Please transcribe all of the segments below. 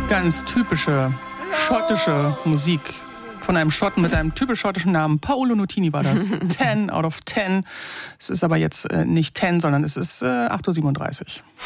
Ganz typische schottische Musik von einem Schotten mit einem typisch schottischen Namen. Paolo Nutini war das. 10 out of 10. Es ist aber jetzt nicht 10, sondern es ist 8:37 Uhr.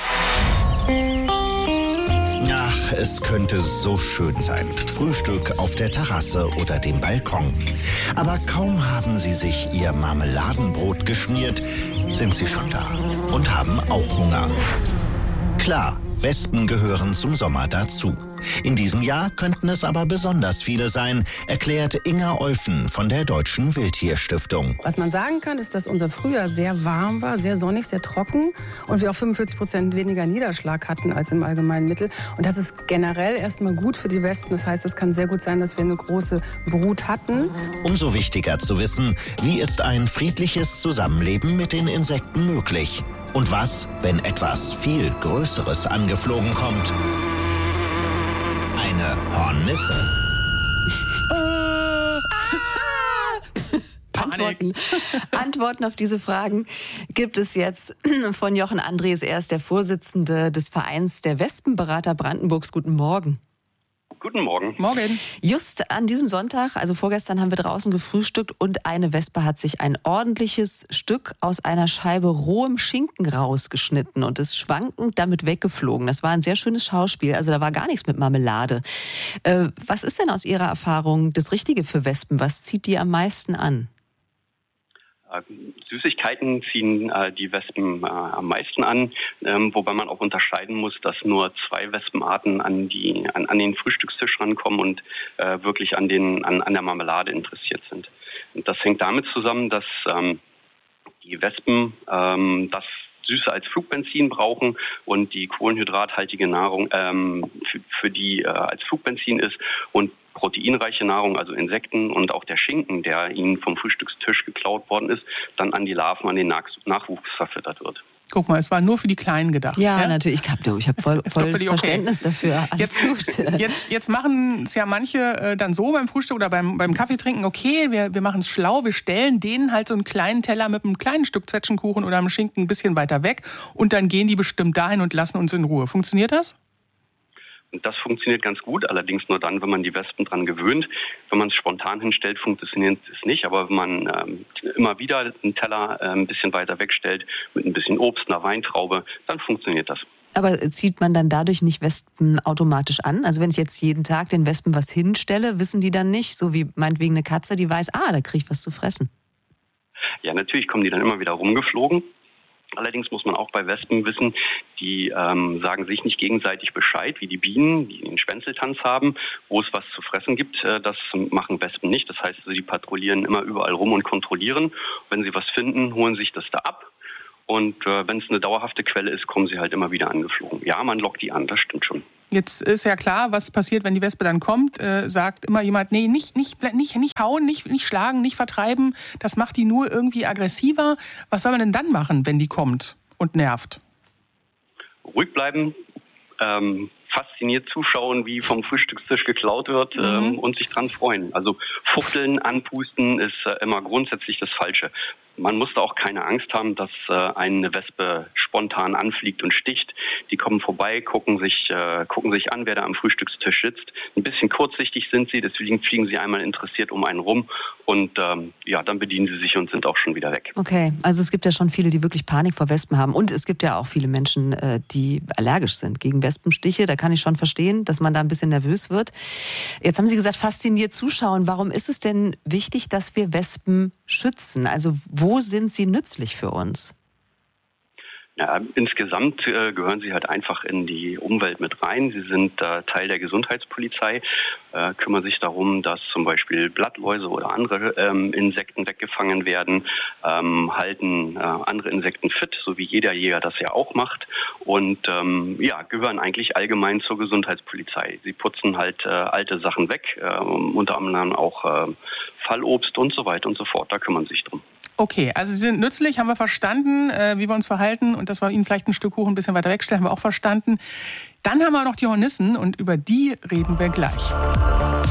Ach, es könnte so schön sein. Frühstück auf der Terrasse oder dem Balkon. Aber kaum haben Sie sich Ihr Marmeladenbrot geschmiert, sind Sie schon da und haben auch Hunger. Klar, Wespen gehören zum Sommer dazu. In diesem Jahr könnten es aber besonders viele sein, erklärt Inga Olfen von der Deutschen Wildtierstiftung. Was man sagen kann, ist, dass unser Frühjahr sehr warm war, sehr sonnig, sehr trocken und wir auch 45% weniger Niederschlag hatten als im allgemeinen Mittel. Und das ist generell erstmal gut für die Wespen. Das heißt, es kann sehr gut sein, dass wir eine große Brut hatten. Umso wichtiger zu wissen, wie ist ein friedliches Zusammenleben mit den Insekten möglich? Und was, wenn etwas viel Größeres angeflogen kommt? Eine Hornisse. Antworten auf diese Fragen gibt es jetzt von Jochen Andries. Er ist der Vorsitzende des Vereins der Wespenberater Brandenburgs. Guten Morgen. Guten Morgen. Morgen. Just an diesem Sonntag, also vorgestern, haben wir draußen gefrühstückt und eine Wespe hat sich ein ordentliches Stück aus einer Scheibe rohem Schinken rausgeschnitten und ist schwankend damit weggeflogen. Das war ein sehr schönes Schauspiel, also da war gar nichts mit Marmelade. Was ist denn aus Ihrer Erfahrung das Richtige für Wespen? Was zieht die am meisten an? Süßigkeiten ziehen die Wespen am meisten an, wobei man auch unterscheiden muss, dass nur 2 Wespenarten an den Frühstückstisch rankommen und wirklich an der Marmelade interessiert sind. Und das hängt damit zusammen, dass die Wespen das Süße als Flugbenzin brauchen und die kohlenhydrathaltige Nahrung für die als Flugbenzin ist und proteinreiche Nahrung, also Insekten und auch der Schinken, der ihnen vom Frühstückstisch geklaut worden ist, dann an die Larven, an den Nachwuchs verfüttert wird. Guck mal, es war nur für die Kleinen gedacht. Ja, natürlich. Ich habe volles Verständnis dafür. Alles gut. Jetzt machen es ja manche dann so beim Frühstück oder beim Kaffeetrinken, okay, wir machen es schlau, wir stellen denen halt so einen kleinen Teller mit einem kleinen Stück Zwetschgenkuchen oder einem Schinken ein bisschen weiter weg und dann gehen die bestimmt dahin und lassen uns in Ruhe. Funktioniert das? Und das funktioniert ganz gut, allerdings nur dann, wenn man die Wespen dran gewöhnt. Wenn man es spontan hinstellt, funktioniert es nicht. Aber wenn man immer wieder einen Teller ein bisschen weiter wegstellt, mit ein bisschen Obst, einer Weintraube, dann funktioniert das. Aber zieht man dann dadurch nicht Wespen automatisch an? Also wenn ich jetzt jeden Tag den Wespen was hinstelle, wissen die dann nicht, so wie meinetwegen eine Katze, die weiß, da kriege ich was zu fressen. Ja, natürlich kommen die dann immer wieder rumgeflogen. Allerdings muss man auch bei Wespen wissen, die sagen sich nicht gegenseitig Bescheid, wie die Bienen, die den Schwänzeltanz haben, wo es was zu fressen gibt. Das machen Wespen nicht. Das heißt, sie patrouillieren immer überall rum und kontrollieren. Wenn sie was finden, holen sich das da ab. Und wenn es eine dauerhafte Quelle ist, kommen sie halt immer wieder angeflogen. Ja, man lockt die an, das stimmt schon. Jetzt ist ja klar, was passiert, wenn die Wespe dann kommt. Sagt immer jemand, nee, nicht hauen, nicht schlagen, nicht vertreiben. Das macht die nur irgendwie aggressiver. Was soll man denn dann machen, wenn die kommt und nervt? Ruhig bleiben, fasziniert zuschauen, wie vom Frühstückstisch geklaut wird und sich dran freuen. Also fuchteln, anpusten ist immer grundsätzlich das Falsche. Man muss da auch keine Angst haben, dass eine Wespe spontan anfliegt und sticht. Die kommen vorbei, gucken sich an, wer da am Frühstückstisch sitzt. Ein bisschen kurzsichtig sind sie, deswegen fliegen sie einmal interessiert um einen rum und dann bedienen sie sich und sind auch schon wieder weg. Okay, also es gibt ja schon viele, die wirklich Panik vor Wespen haben und es gibt ja auch viele Menschen, die allergisch sind gegen Wespenstiche. Da kann ich schon verstehen, dass man da ein bisschen nervös wird. Jetzt haben Sie gesagt, fasziniert zuschauen. Warum ist es denn wichtig, dass wir Wespen schützen? Also wo sind sie nützlich für uns? Ja, insgesamt gehören sie halt einfach in die Umwelt mit rein. Sie sind Teil der Gesundheitspolizei, kümmern sich darum, dass zum Beispiel Blattläuse oder andere Insekten weggefangen werden, halten andere Insekten fit, so wie jeder Jäger das ja auch macht und gehören eigentlich allgemein zur Gesundheitspolizei. Sie putzen halt alte Sachen weg, unter anderem auch Fallobst und so weiter und so fort. Da kümmern sie sich drum. Okay, also Sie sind nützlich, haben wir verstanden, wie wir uns verhalten und dass wir Ihnen vielleicht ein Stück Kuchen ein bisschen weiter wegstellen, haben wir auch verstanden. Dann haben wir noch die Hornissen und über die reden wir gleich.